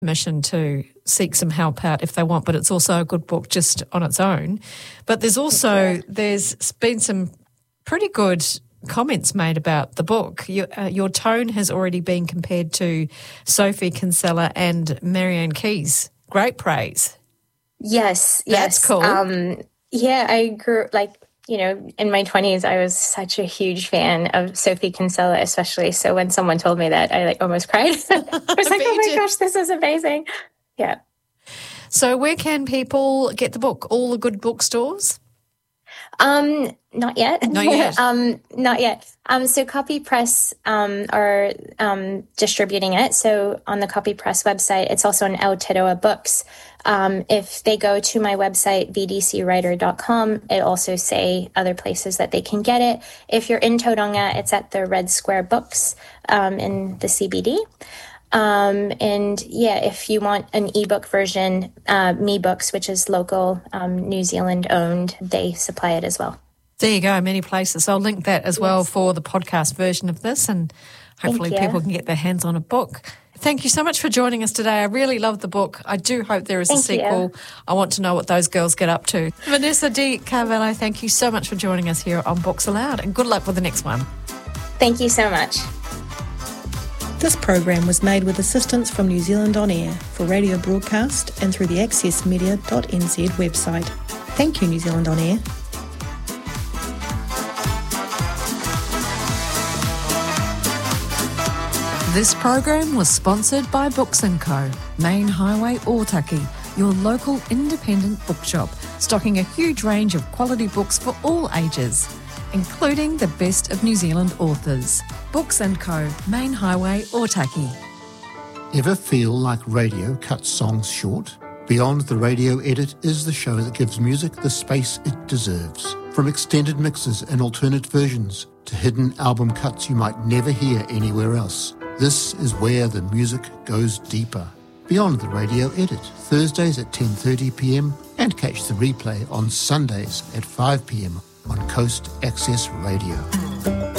permission to seek some help out if they want, but it's also a good book just on its own. But there's been some pretty good comments made about the book. Your tone has already been compared to Sophie Kinsella and Marianne Keyes. Great praise. Yes. That's cool. I grew, in my 20s, I was such a huge fan of Sophie Kinsella, especially. So when someone told me that, I almost cried. I was like, oh my gosh, this is amazing. Yeah. So where can people get the book? All the good bookstores? Not yet. Not yet. Not yet. So Copy Press are distributing it. So on the Copy Press website, it's also on Aotearoa Books. If they go to my website, vdcwriter.com, it also say other places that they can get it. If you're in Tauranga, it's at the Red Square Books in the CBD. If you want an ebook version, Me Books, which is local, New Zealand owned, they supply it as well. There you go, many places. I'll link that as well for the podcast version of this, and hopefully people can get their hands on a book. Thank you so much for joining us today. I really love the book. I do hope there is a sequel. I want to know what those girls get up to. Vanessa Di Carvalho, thank you so much for joining us here on Books Aloud, and good luck with the next one. Thank you so much. This program was made with assistance from New Zealand On Air for radio broadcast and through the accessmedia.nz website. Thank you, New Zealand On Air. This program was sponsored by Books & Co, Main Highway Otaki, your local independent bookshop, stocking a huge range of quality books for all ages, including the best of New Zealand authors. Books & Co, Main Highway Otaki. Ever feel like radio cuts songs short? Beyond the Radio Edit is the show that gives music the space it deserves. From extended mixes and alternate versions to hidden album cuts you might never hear anywhere else. This is where the music goes deeper. Beyond the Radio Edit, Thursdays at 10:30pm and catch the replay on Sundays at 5pm on Coast Access Radio.